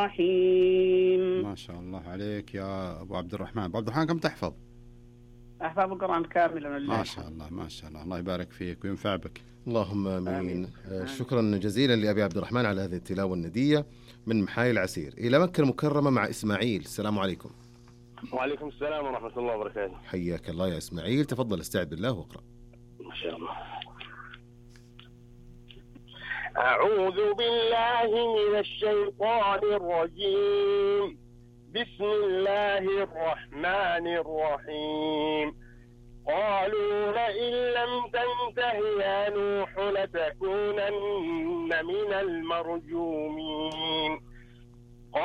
الرحيم. ما شاء الله عليك يا أبو عبد الرحمن. أبو عبد الرحمن كم تحفظ؟ أحفظ القرآن كاملا ما شاء الله ما شاء الله، الله يبارك فيك وينفع بك. اللهم آمين. آمين. شكرا جزيلا لأبي عبد الرحمن على هذه التلاوة الندية من محاي العسير إلى مكة المكرمة مع إسماعيل. السلام عليكم. وعليكم السلام ورحمة الله وبركاته. حياك الله يا إسماعيل، تفضل استعد بالله واقرأ. ما شاء الله. أعوذ بالله من الشيطان الرجيم. بسم الله الرحمن الرحيم. قالوا لئن لم تنته يا نوح لتكونن من المرجومين.